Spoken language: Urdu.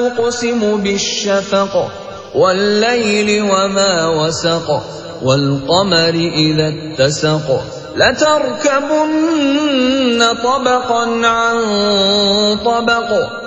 أقسم بالشفق والليل وما وسق والقمر إذا اتسق لتركبن طبقا عن طبق